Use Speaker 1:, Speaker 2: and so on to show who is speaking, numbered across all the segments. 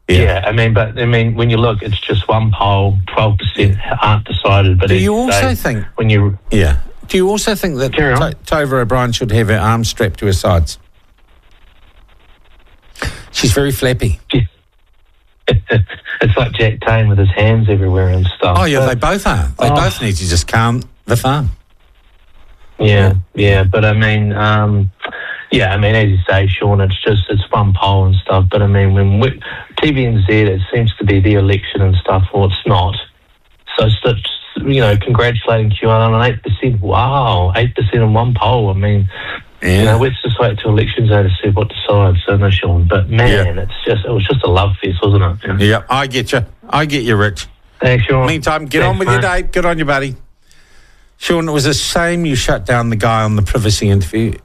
Speaker 1: Yeah, I mean, when you look, it's just one poll, 12% aren't decided. But
Speaker 2: do you also think
Speaker 1: when you
Speaker 2: Do you also think that Tova O'Brien should have her arms strapped to her sides? She's very flappy.
Speaker 1: It's like Jack Tane with his hands everywhere and stuff.
Speaker 2: Oh, yeah, they both are. They both need to just calm the farm.
Speaker 1: Yeah. But I mean, as you say, Sean, it's one poll and stuff. But I mean, when TVNZ, it seems to be the election and stuff, or it's not. So congratulating QAnon on 8%. Wow, 8% in one poll. I mean, let's just wait till elections day to see what decides. So no, Sean. But man, it was just a love fest, wasn't it?
Speaker 2: Yeah, I get you, Rich.
Speaker 1: Thanks, Sean.
Speaker 2: Meantime, get on with your day. Good on you, buddy. Sean, it was a shame you shut down the guy on the privacy interview.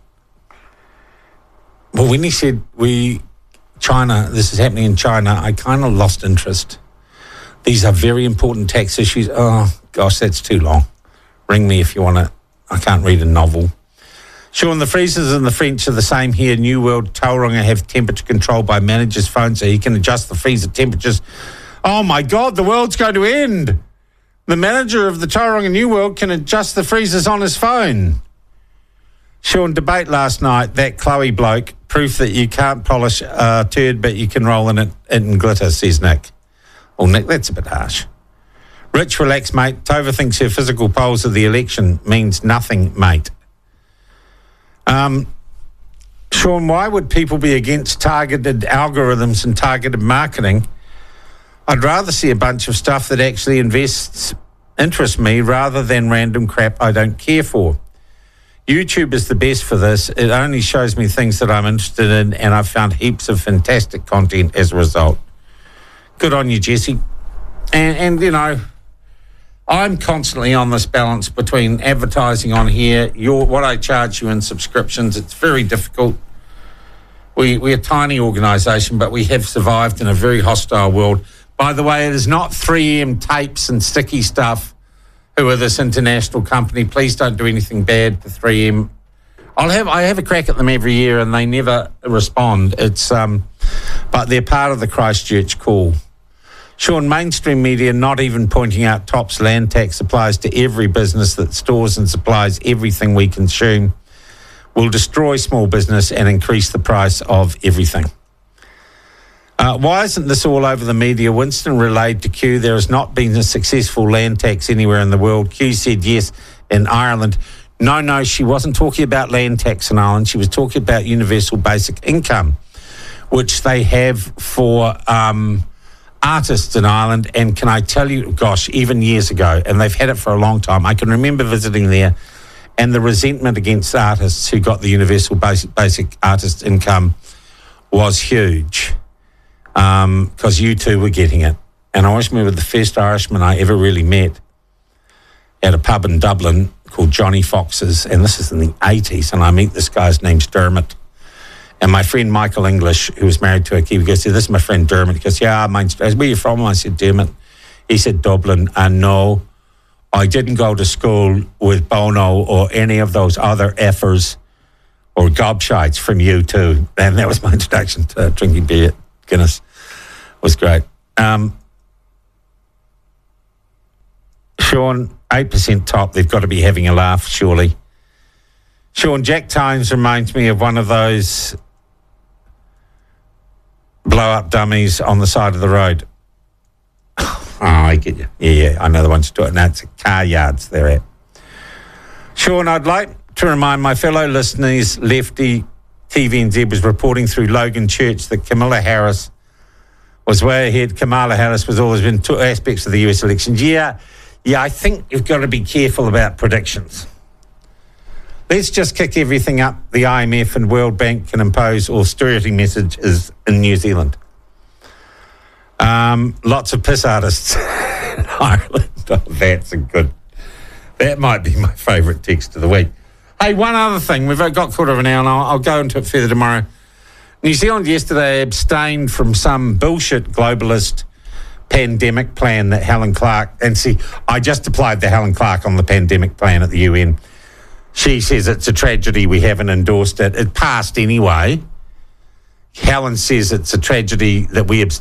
Speaker 2: Well, when he said this is happening in China, I kind of lost interest. These are very important tax issues. Oh, gosh, that's too long. Ring me if you want to. I can't read a novel. Sean, the freezers in the French are the same here. New World Tauranga have temperature control by manager's phone so he can adjust the freezer temperatures. Oh, my God, the world's going to end. The manager of the Tauranga New World can adjust the freezers on his phone. Sean, debate last night, that Chloe bloke, proof that you can't polish a turd but you can roll in it in glitter, says Nick. Well, Nick, that's a bit harsh. Rich, relax, mate. Tova thinks her physical polls of the election means nothing, mate. Sean, why would people be against targeted algorithms and targeted marketing? I'd rather see a bunch of stuff that actually interests me rather than random crap I don't care for. YouTube is the best for this. It only shows me things that I'm interested in, and I've found heaps of fantastic content as a result. Good on you, Jesse. And I'm constantly on this balance between advertising on here, what I charge you in subscriptions. It's very difficult. We're a tiny organisation, but we have survived in a very hostile world. By the way, it is not 3M tapes and sticky stuff who are this international company. Please don't do anything bad to 3M. I have a crack at them every year and they never respond. But they're part of the Christchurch call. Sean, mainstream media not even pointing out TOP's land tax applies to every business that stores and supplies everything we consume, will destroy small business and increase the price of everything. Why isn't this all over the media? Winston relayed to Q, there has not been a successful land tax anywhere in the world. Q said yes in Ireland. No, she wasn't talking about land tax in Ireland. She was talking about universal basic income, which they have for artists in Ireland. And can I tell you, gosh, even years ago, and they've had it for a long time. I can remember visiting there and the resentment against artists who got the universal basic artist income was huge. Because you two were getting it. And I always remember the first Irishman I ever really met at a pub in Dublin called Johnny Fox's, and this is in the 80s, and I meet this guy's name's Dermot. And my friend Michael English, who was married to a Kiwi, goes, this is my friend Dermot. He goes, yeah, where are you from? I said, Dermot. He said, Dublin. And no, I didn't go to school with Bono or any of those other effers or gobshites from U2. And that was my introduction to drinking beer. Guinness. It was great. Sean, 8% top. They've got to be having a laugh, surely. Sean, Jack Times reminds me of one of those blow-up dummies on the side of the road. Oh, I get you. Yeah, I know the ones to do it. Now it's car yards they're at. Sean, I'd like to remind my fellow listeners, Lefty TVNZ was reporting through Logan Church that Kamala Harris was way ahead. Kamala Harris was always been two aspects of the US elections. Yeah, I think you've got to be careful about predictions. Let's just kick everything up. The IMF and World Bank can impose austerity messages in New Zealand. Lots of piss artists in Ireland. Oh, that might be my favourite text of the week. Hey, one other thing. We've got quarter of an hour and I'll go into it further tomorrow. New Zealand yesterday abstained from some bullshit globalist pandemic plan that Helen Clark... And see, I just applied the Helen Clark on the pandemic plan at the UN. She says it's a tragedy we haven't endorsed it. It passed anyway. Helen says it's a tragedy that we